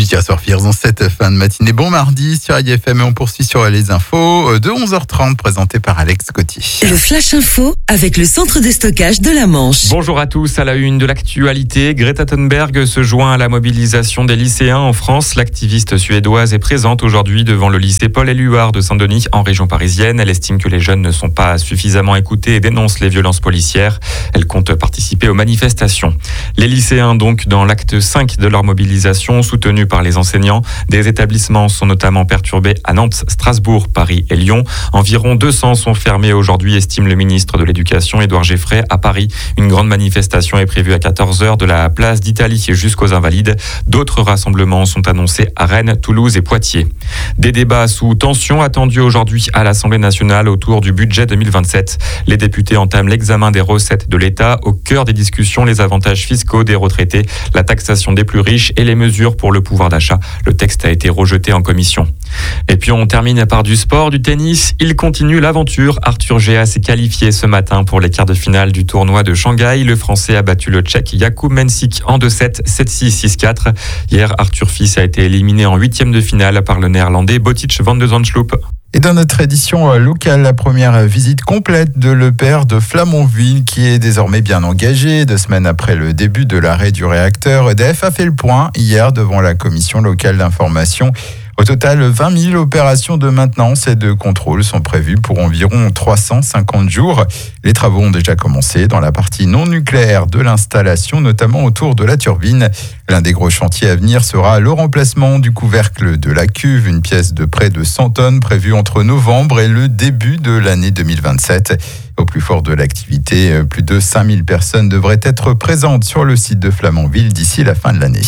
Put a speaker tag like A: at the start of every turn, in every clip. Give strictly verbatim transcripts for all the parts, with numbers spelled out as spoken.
A: Tiens, sur Fears en cette fin de matinée. Bon mardi sur A F M et on poursuit sur les infos de onze heures trente présentées par Alex Coty.
B: Le Flash Info avec le centre de stockage de la Manche.
C: Bonjour à tous, à la une de l'actualité, Greta Thunberg se joint à la mobilisation des lycéens en France. L'activiste suédoise est présente aujourd'hui devant le lycée Paul-Éluard de Saint-Denis en région parisienne. Elle estime que les jeunes ne sont pas suffisamment écoutés et dénonce les violences policières. Elle compte participer aux manifestations. Les lycéens donc dans l'acte cinq de leur mobilisation soutenus par les enseignants. Des établissements sont notamment perturbés à Nantes, Strasbourg, Paris et Lyon. Environ deux cents sont fermés aujourd'hui, estime le ministre de l'Éducation, Édouard Geffray, à Paris. Une grande manifestation est prévue à quatorze heures de la place d'Italie jusqu'aux Invalides. D'autres rassemblements sont annoncés à Rennes, Toulouse et Poitiers. Des débats sous tension attendus aujourd'hui à l'Assemblée nationale autour du budget deux mille vingt-sept. Les députés entament l'examen des recettes de l'État. Au cœur des discussions, les avantages fiscaux des retraités, la taxation des plus riches et les mesures pour le pouvoir d'achat. Le texte a été rejeté en commission. Et puis on termine par du sport, du tennis. Il continue l'aventure. Arthur Géas s'est qualifié ce matin pour les quarts de finale du tournoi de Shanghai. Le Français a battu le Tchèque Jakub Mensik en deux sept, sept six, six quatre. Hier, Arthur Fils a été éliminé en huitième de finale par le Néerlandais Botic van de Zandschloop.
A: Et dans notre édition locale, la première visite complète de Le Père de Flamanville qui est désormais bien engagé. Deux semaines après le début de l'arrêt du réacteur, E D F a fait le point hier devant la commission locale d'information. Au total, vingt mille opérations de maintenance et de contrôle sont prévues pour environ trois cent cinquante jours. Les travaux ont déjà commencé dans la partie non nucléaire de l'installation, notamment autour de la turbine. L'un des gros chantiers à venir sera le remplacement du couvercle de la cuve, une pièce de près de cent tonnes prévue entre novembre et le début de l'année deux mille vingt-sept. Au plus fort de l'activité, plus de cinq mille personnes devraient être présentes sur le site de Flamanville d'ici la fin de l'année.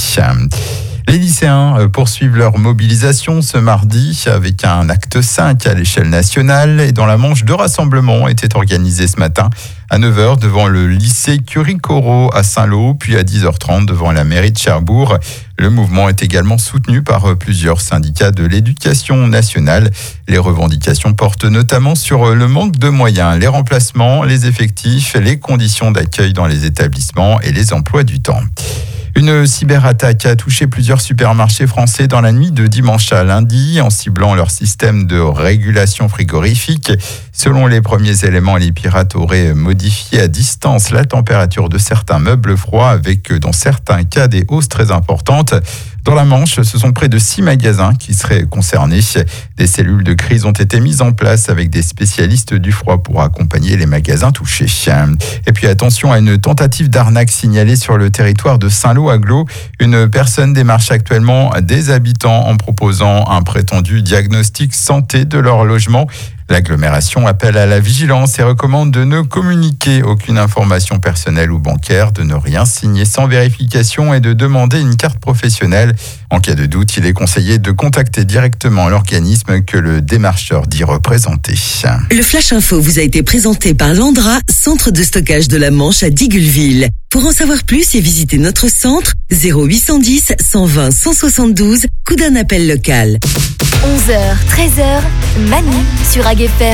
A: Les lycéens poursuivent leur mobilisation ce mardi avec un acte cinq à l'échelle nationale et dans la Manche, deux rassemblements étaient organisés ce matin à neuf heures devant le lycée Curie-Corot à Saint-Lô, puis à dix heures trente devant la mairie de Cherbourg. Le mouvement est également soutenu par plusieurs syndicats de l'éducation nationale. Les revendications portent notamment sur le manque de moyens, les remplacements, les effectifs, les conditions d'accueil dans les établissements et les emplois du temps. Une cyberattaque a touché plusieurs supermarchés français dans la nuit de dimanche à lundi en ciblant leur système de régulation frigorifique. Selon les premiers éléments, les pirates auraient modifié à distance la température de certains meubles froids avec, dans certains cas, des hausses très importantes. Dans la Manche, ce sont près de six magasins qui seraient concernés. Des cellules de crise ont été mises en place avec des spécialistes du froid pour accompagner les magasins touchés. Et puis attention à une tentative d'arnaque signalée sur le territoire de Saint-Lô-Aglo. Une personne démarche actuellement des habitants en proposant un prétendu diagnostic santé de leur logement. L'agglomération appelle à la vigilance et recommande de ne communiquer aucune information personnelle ou bancaire, de ne rien signer sans vérification et de demander une carte professionnelle. En cas de doute, il est conseillé de contacter directement l'organisme que le démarcheur dit représenter.
B: Le Flash Info vous a été présenté par Landra, centre de stockage de la Manche à Digueulville. Pour en savoir plus et visiter notre centre, zéro huit cent dix, cent vingt, cent soixante-douze, coup d'un appel local.
D: onze heures, treize heures, Manu sur A G F M.